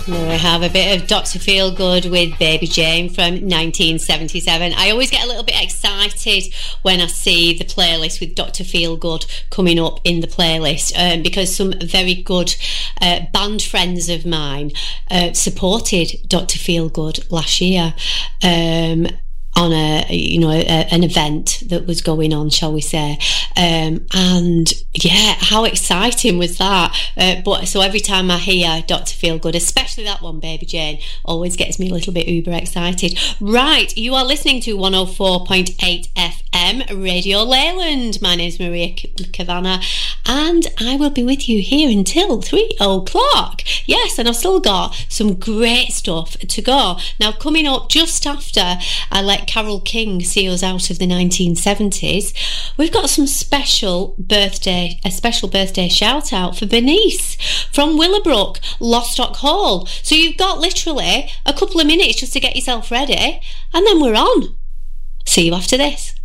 There we have a bit of Dr. Feelgood with Baby Jane from 1977. I always get a little bit excited when I see the playlist with Dr. Feelgood coming up in the playlist, because some very good band friends of mine supported Dr. Feelgood last year. On an event that was going on, shall we say, and yeah, how exciting was that? But so every time I hear Dr. Feelgood, especially that one, Baby Jane, always gets me a little bit uber excited. Right, you are listening to 104.8 FM Radio Leyland. My name's Maria Kavanagh, and I will be with you here until 3 o'clock. Yes, and I've still got some great stuff to go. Now, coming up just after I let Carole King see us out of the 1970s, we've got some special birthday shout out for Bernice from Willowbrook, Lostock Hall. So you've got literally a couple of minutes just to get yourself ready, and then we're on. See you after this.